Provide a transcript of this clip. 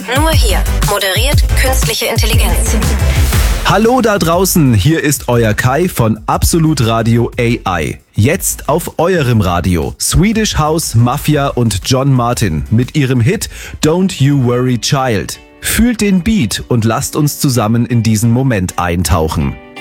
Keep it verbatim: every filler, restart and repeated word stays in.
Nur hier. Moderiert künstliche Intelligenz. Hallo da draußen, hier ist euer Kai von Absolut Radio A I. Jetzt auf eurem Radio. Swedish House Mafia und John Martin mit ihrem Hit Don't You Worry Child. Fühlt den Beat und lasst uns zusammen in diesen Moment eintauchen.